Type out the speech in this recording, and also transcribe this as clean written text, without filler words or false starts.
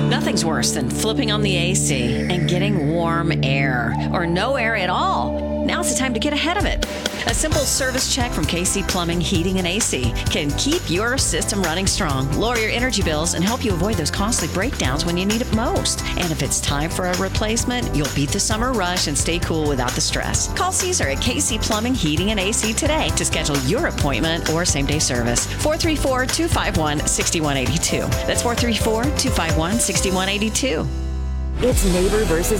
Nothing's worse than flipping on the AC and getting warm air or no air at all. Now's the time to get ahead of it. A simple service check from KC Plumbing, Heating, and AC can keep your system running strong, lower your energy bills, and help you avoid those costly breakdowns when you need it most. And if it's time for a replacement, you'll beat the summer rush and stay cool without the stress. Call Caesar at KC Plumbing, Heating, and AC today to schedule your appointment or same-day service. 434-251-6182. That's 434-251-6182. It's Neighbor versus